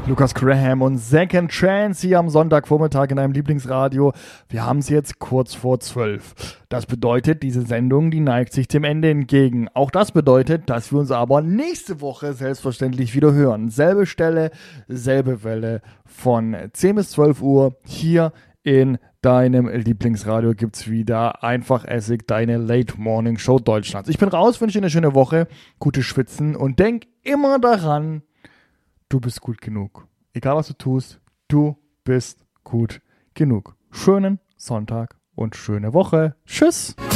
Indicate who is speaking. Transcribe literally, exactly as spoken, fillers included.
Speaker 1: Lukas Graham und Second Chance hier am Sonntagvormittag in einem Lieblingsradio. Wir haben es jetzt kurz vor zwölf. Das bedeutet, diese Sendung, die neigt sich dem Ende entgegen. Auch das bedeutet, dass wir uns aber nächste Woche selbstverständlich wieder hören. Selbe Stelle, selbe Welle von zehn bis zwölf Uhr hier in deinem Lieblingsradio gibt's wieder einfach Essig, deine Late Morning Show Deutschlands. Ich bin raus, wünsche dir eine schöne Woche, gute Schwitzen und denk immer daran, du bist gut genug. Egal was du tust, du bist gut genug. Schönen Sonntag und schöne Woche. Tschüss.